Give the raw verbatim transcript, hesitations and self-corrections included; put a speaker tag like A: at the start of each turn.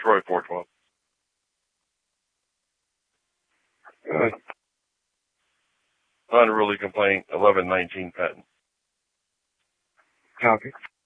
A: Troy four twelve. Good. Unruly complaint, eleven nineteen patent.
B: Copy.